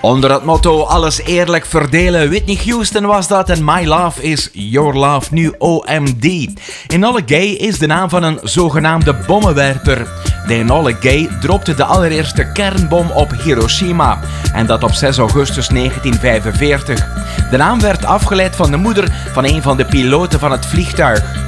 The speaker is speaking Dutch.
Onder het motto alles eerlijk verdelen, Whitney Houston was dat en My Love is Your Love, nu OMD. Enola Gay is de naam van een zogenaamde bommenwerper. De Enola Gay dropte de allereerste kernbom op Hiroshima en dat op 6 augustus 1945. De naam werd afgeleid van de moeder van een van de piloten van het vliegtuig.